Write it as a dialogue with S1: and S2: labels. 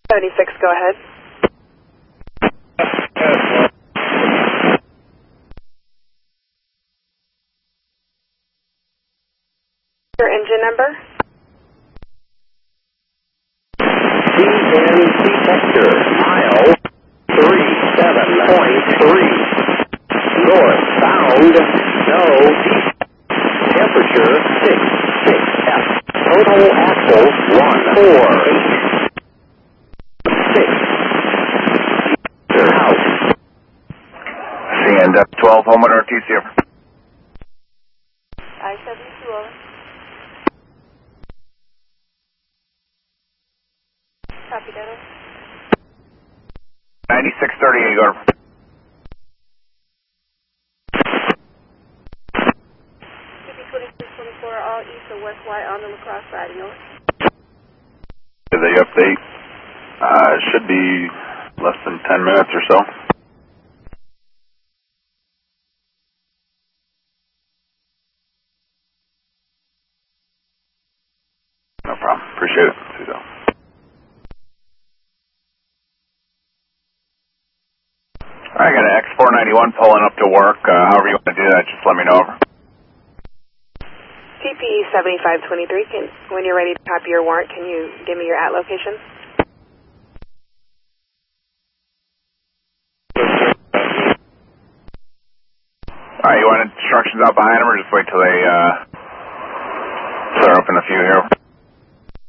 S1: 76, go ahead. Your engine number?
S2: CNC Vector, mile 37.3. Northbound, no. Temperature 66 F. Total axles 148. 6. House.
S3: CN 12, home and RTC.
S1: I-72, over. Copy that, over.
S3: 9638, over.
S1: CP2624, all east of West White on the La Crosse siding, over.
S3: The update should be less than 10 minutes or so. No problem. Appreciate it. See you, though. I got an X491 pulling up to work. However you want to do that, just let me know. Over.
S1: CP7523, when you're ready to copy your warrant, can you give me your at location?
S3: Alright, you want instructions out behind them, or just wait till they clear up in a few here?